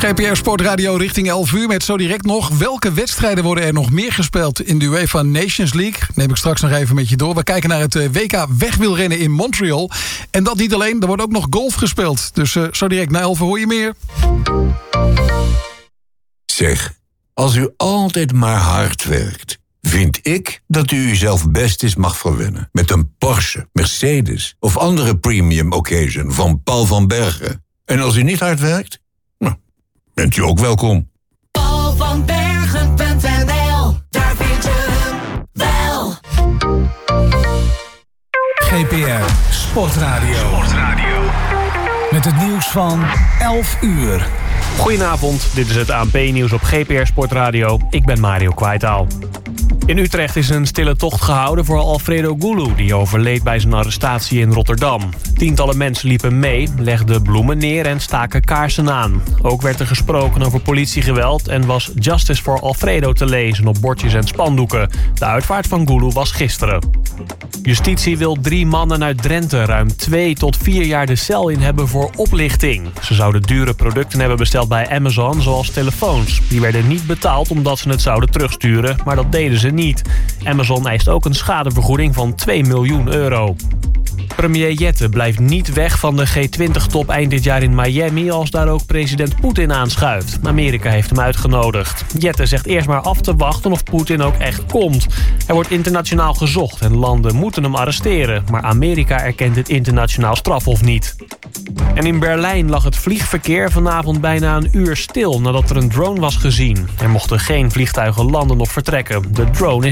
GPR Sportradio richting 11 uur met zo direct nog. Welke wedstrijden worden er nog meer gespeeld in de UEFA Nations League? Neem ik straks nog even met je door. We kijken naar het WK wegwielrennen in Montreal. En dat niet alleen, er wordt ook nog golf gespeeld. Dus zo direct na 11 uur hoor je meer. Zeg, als u altijd maar hard werkt, vind ik dat u uzelf best eens mag verwennen. Met een Porsche, Mercedes of andere premium occasion van Paul van Bergen. En als u niet hard werkt, nou, bent u ook welkom. paulvanbergen.nl, daar vind je hem wel. GPR Sportradio. Met het nieuws van 11 uur. Goedenavond, dit is het ANP-nieuws op GPR Sportradio. Ik ben Mario Kwaitaal. In Utrecht is een stille tocht gehouden voor Alfredo Gulu, die overleed bij zijn arrestatie in Rotterdam. Tientallen mensen liepen mee, legden bloemen neer en staken kaarsen aan. Ook werd er gesproken over politiegeweld en was Justice for Alfredo te lezen op bordjes en spandoeken. De uitvaart van Gulu was gisteren. Justitie wil 3 mannen uit Drenthe ruim 2 tot 4 jaar de cel in hebben voor oplichting. Ze zouden dure producten hebben besteld bij Amazon, zoals telefoons. Die werden niet betaald omdat ze het zouden terugsturen, maar dat deden ze niet. Amazon eist ook een schadevergoeding van €2 miljoen. Premier Jette blijft niet weg van de G20-top eind dit jaar in Miami als daar ook president Poetin aanschuift. Amerika heeft hem uitgenodigd. Jette zegt eerst maar af te wachten of Poetin ook echt komt. Er wordt internationaal gezocht en landen moeten hem arresteren, maar Amerika erkent het internationaal strafhof niet. En in Berlijn lag het vliegverkeer vanavond bijna een uur stil nadat er een drone was gezien. Er mochten geen vliegtuigen landen of vertrekken. De drone is